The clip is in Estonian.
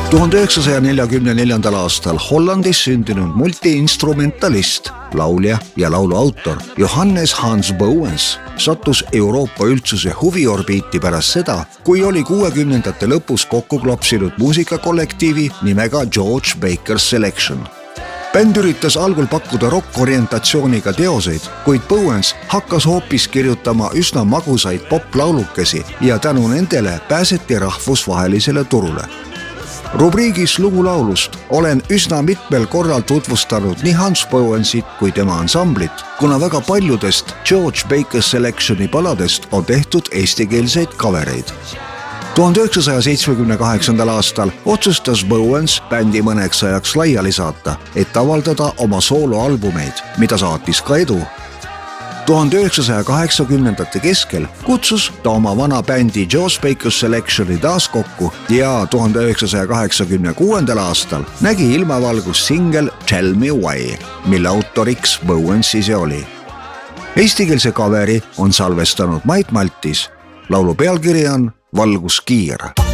1944. aastal Hollandis sündinud multiinstrumentalist, laulja ja laulu autor Johannes Hans Bouwens sattus Euroopa üldsuse huviorbiiti pärast seda, kui oli 60ndate lõpus kokku klopsinud muusikakollektiivi nimega George Baker's Selection. Bänd üritas algul pakkuda rock-orientatsiooniga teoseid, kuid Bouwens hakkas hoopis kirjutama üsna magusaid pop-laulukesi ja tänu nendele pääseti rahvusvahelisele turule. Rubriigis Lugulaulust olen üsna mitmel korral tutvustanud nii Hans Bouwensit kui tema ansamblit, kuna väga paljudest George Baker's Selectioni baladest on tehtud eestikeelseid kavereid. 1978. aastal otsustas Bouwens bändi mõneks ajaks laiali saata, et avaldada oma sooloalbumeid, mida saatis ka edu. 1980ndate keskel kutsus ta oma vana bändi George Baker's Selectioni taas kokku ja 1986. aastal nägi ilmavalgust singel Tell Me Why, mille autoriks Bouwens ise oli. Eestikeelse kaveri on salvestanud Mait Maltis. Laulu pealkiri on Valguskiir.